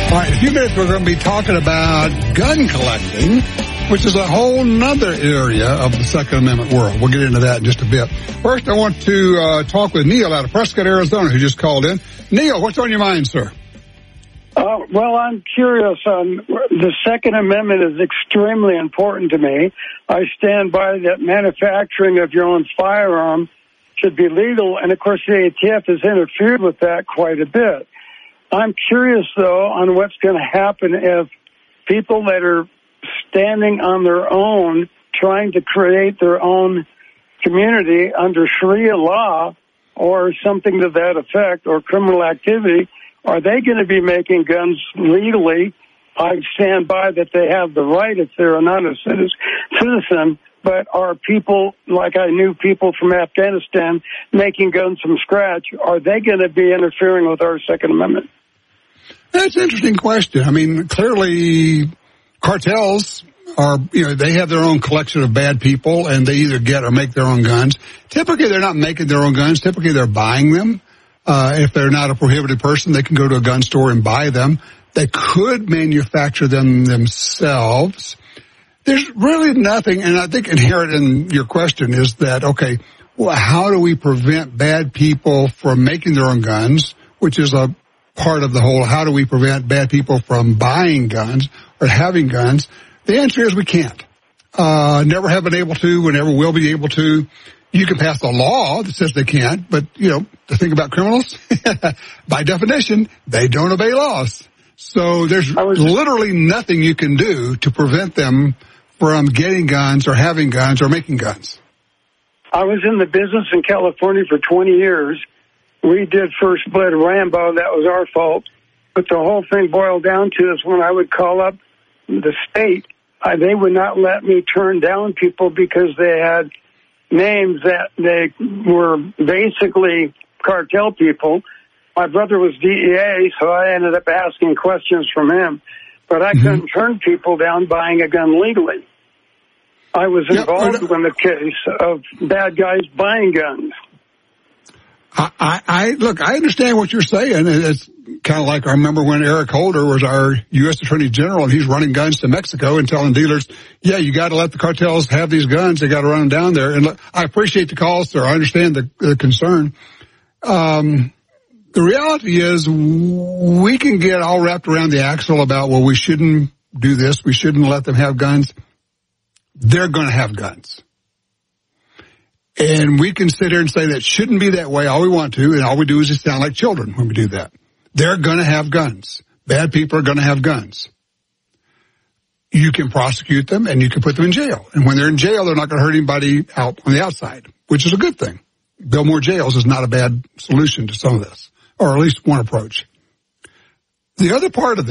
All right, in a few minutes we're going to be talking about gun collecting, which is a whole nother area of the Second Amendment world. We'll get into that in just a bit. First, I want to talk with Neil out of Prescott, Arizona, who just called in. Neil, what's on your mind, sir? Well, I'm curious. The Second Amendment is extremely important to me. I stand by that manufacturing of your own firearm should be legal, and of course the ATF has interfered with that quite a bit. I'm curious, though, on what's going to happen if people that are standing on their own, trying to create their own community under Sharia law or something to that effect, or criminal activity, are they going to be making guns legally? I stand by that they have the right if they're not a citizen, but are people, like I knew people from Afghanistan, making guns from scratch, are they going to be interfering with our Second Amendment? That's an interesting question. I mean, clearly cartels are, they have their own collection of bad people, and they either get or make their own guns. Typically, they're not making their own guns. Typically, they're buying them. If they're not a prohibited person, they can go to a gun store and buy them. They could manufacture them themselves. There's really nothing, and I think inherent in your question is that, okay, well, how do we prevent bad people from making their own guns, which is a part of the whole, how do we prevent bad people from buying guns or having guns? The answer is we can't. Never have been able to, we never will be able to. You can pass a law that says they can't, but, the thing about criminals, by definition, they don't obey laws. So there's literally nothing you can do to prevent them from getting guns or having guns or making guns. I was in the business in California for 20 years. We did First Blood Rambo. That was our fault. But the whole thing boiled down to is when I would call up the state, they would not let me turn down people because they had names that they were basically cartel people. My brother was DEA, so I ended up asking questions from him. But I couldn't turn people down buying a gun legally. I was involved in the case of bad guys buying guns. Look, I understand what you're saying. It's kind of like I remember when Eric Holder was our U.S. Attorney General, and he's running guns to Mexico and telling dealers, yeah, you got to let the cartels have these guns. They got to run them down there. And look, I appreciate the call, sir. I understand the concern. The reality is we can get all wrapped around the axle about, well, we shouldn't do this. We shouldn't let them have guns. They're going to have guns. And we can sit here and say that shouldn't be that way all we want to, and all we do is just sound like children when we do that. They're going to have guns. Bad people are going to have guns. You can prosecute them, and you can put them in jail. And when they're in jail, they're not going to hurt anybody out on the outside, which is a good thing. Build more jails is not a bad solution to some of this, or at least one approach. The other part of